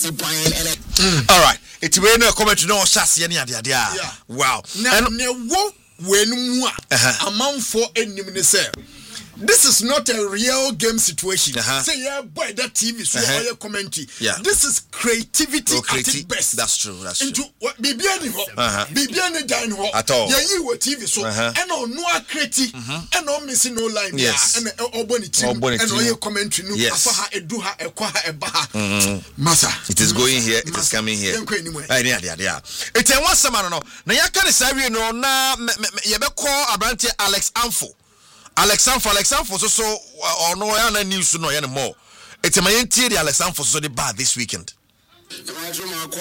All right. It's when no comment to no shasi any idea. Wow. Now when a month for any minute. This is not a real game situation. Say yeah, boy, that TV so all commentary. This is creativity at its best. That's true. Into what Bibiani dine ho. At all. Yeah, you were TV so and no creative and no missing no line. Yes. And oboni team and all commentary no afaha eduha ekwaha ebaha. Masa. It is going here. It is coming here. Yeah. It's a one summer no. Na yaka ni sabi no na yebeko abrantie Alex Anfo so no ya news no ya more. It's a my the Alex Anfo so the bar this weekend.